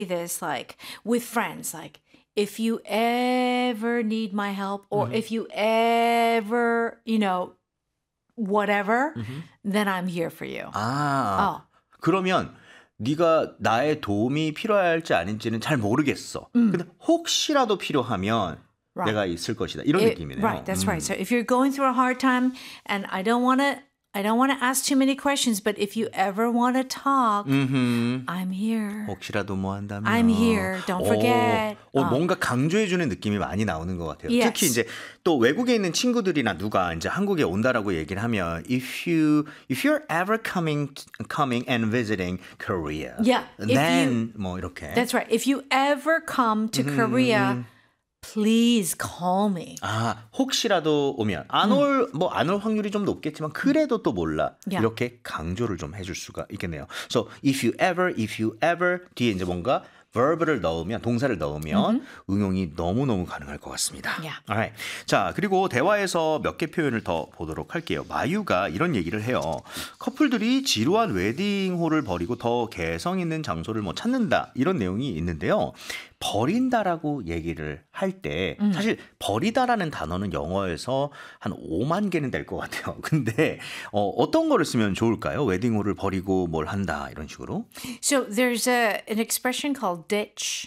this like with friends, like if you ever need my help or if you ever, whatever, then I'm here for you. 아, 그러면 네가 나의 도움이 필요할지 아닌지는 잘 모르겠어. 근데 혹시라도 필요하면 내가 있을 것이다. 이런 느낌이네요. Right, that's right. So if you're going through a hard time and I don't want to ask too many questions, but if you ever want to talk, I'm here. 혹시라도 뭐 한다면 I'm here. Don't forget. 뭔가 강조해주는 느낌이 많이 나오는 것 같아요. Yes. 특히 이제 또 외국에 있는 친구들이나 누가 이제 한국에 온다라고 얘기를 하면 if you're ever coming and visiting Korea, Yeah, then 뭐 이렇게. That's right. If you ever come to Korea, please call me. 아, 혹시라도 오면 안 올 확률이 좀 높겠지만 그래도 또 몰라. Yeah. 이렇게 강조를 좀 해줄 수가 있겠네요. So if you ever 뒤에 이제 뭔가 verb를 넣으면 동사를 넣으면 응용이 너무너무 가능할 것 같습니다. Yeah. Alright. 자, 그리고 대화에서 몇 개 표현을 더 보도록 할게요. 마유가 이런 얘기를 해요. 커플들이 지루한 웨딩홀을 버리고 더 개성 있는 장소를 뭐 찾는다. 이런 내용이 있는데요. 버린다라고 얘기를 할 때 사실 버리다라는 단어는 영어에서 한 5만 개는 될 것 같아요. 근데 어떤 거를 쓰면 좋을까요? 웨딩홀을 버리고 뭘 한다 이런 식으로. So there's an expression called ditch.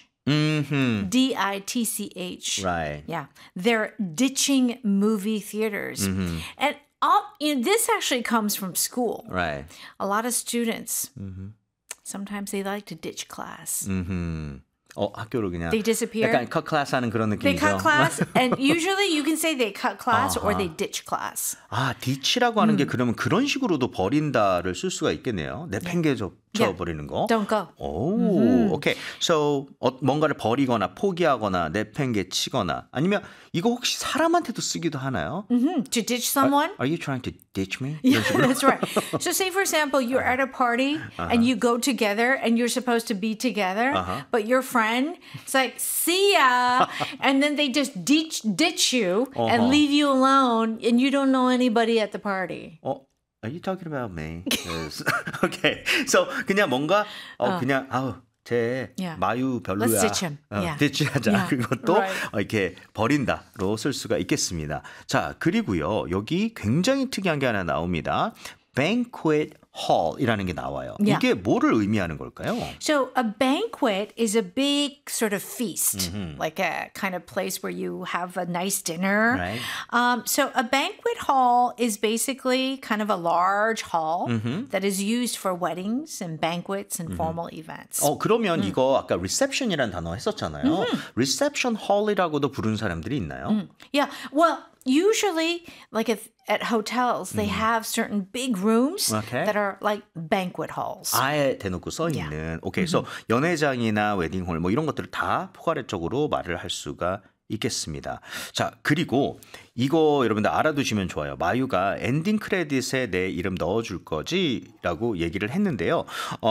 D-I-T-C-H. Right. Yeah. They're ditching movie theaters. And this actually comes from school. Right. A lot of students, sometimes they like to ditch class. 학교로 그냥 They disappear. 약간 cut class 하는 그런 느낌이죠. They cut class, and usually you can say they cut class or they ditch class. 아, ditch라고 하는 게 그러면 그런 식으로도 버린다를 쓸 수가 있겠네요. 내팽개쳐 버리는 거. Don't go. 오, 오케이. So 뭔가를 버리거나 포기하거나 내팽개치거나 아니면 이거 혹시 사람한테도 쓰기도 하나요? To ditch someone? Are you trying to ditch me? Yeah, that's right. So say, for example, you're at a party and you go together and you're supposed to be together, but your friend is like, see ya. And then they just ditch you and leave you alone and you don't know anybody at the party. Are you talking about me? Yes. Okay. So 그냥 뭔가 그냥 제 마유 별로야. Let's ditch him. ditch하자. Yeah. 그것도 Right. 이렇게 버린다로 쓸 수가 있겠습니다. 자, 그리고요. 여기 굉장히 특이한 게 하나 나옵니다. banquet hall이라는 게 나와요. Yeah. 이게 뭐를 의미하는 걸까요? So a banquet is a big sort of feast, like a kind of place where you have a nice dinner. Right. So a banquet hall is basically kind of a large hall that is used for weddings and banquets and formal events. 그러면 이거 아까 reception이라는 단어 했었잖아요. reception hall이라고도 부르는 사람들이 있나요? Yeah, well, usually like at hotels, they have certain big rooms Okay. that are like banquet halls. 아예 대놓고 써 있는. 오케이. 그래서 연회장이나 웨딩홀 뭐 이런 것들을 다 포괄적으로 말을 할 수가 있겠습니다. 자, 그리고 이거 여러분들 알아두시면 좋아요. 마유가 엔딩 크레딧에 내 이름 넣어줄 거지라고 얘기를 했는데요.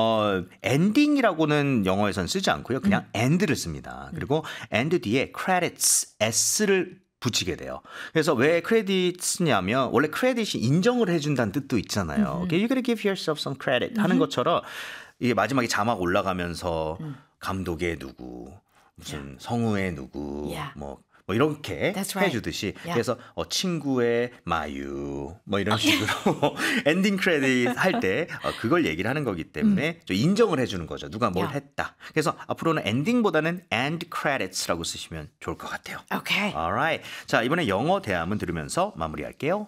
엔딩이라고는 영어에선 쓰지 않고요. 그냥 end를 씁니다. 그리고 end 뒤에 credits, s를 붙이게 돼요. 그래서 왜 크레딧 쓰냐면 원래 크레딧이 인정을 해준다는 뜻도 있잖아요. Okay, you gotta give yourself some credit 하는 것처럼 이게 마지막에 자막 올라가면서 감독의 누구, 무슨 성우의 누구, 뭐 이렇게 That's right. 해주듯이 그래서 친구의 마유 뭐 이런 식으로 엔딩 크레딧 할 때 그걸 얘기를 하는 거기 때문에 좀 인정을 해주는 거죠. 누가 뭘 했다. 그래서 앞으로는 엔딩보다는 end credits라고 쓰시면 좋을 것 같아요. Okay. Alright. 자, 이번에 영어 대화문 들으면서 마무리할게요.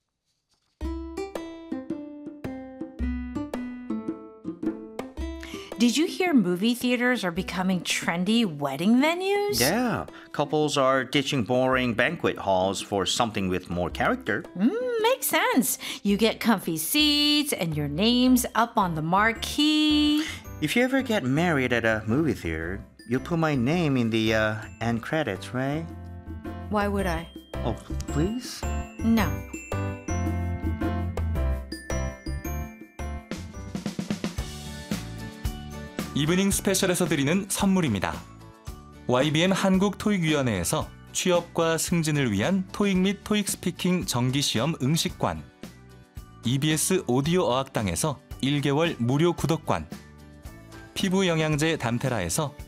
Did you hear movie theaters are becoming trendy wedding venues? Yeah, couples are ditching boring banquet halls for something with more character. Makes sense. You get comfy seats and your name's up on the marquee. If you ever get married at a movie theater, you put my name in the end credits, right? Why would I? Oh, please? No. 이브닝 스페셜에서 드리는 선물입니다. YBN 한국토익위원회에서 취업과 승진을 위한 토익 및 토익 스피킹 정기시험 응시권, EBS 오디오 어학당에서 1개월 무료 구독권, 피부 영양제 담테라에서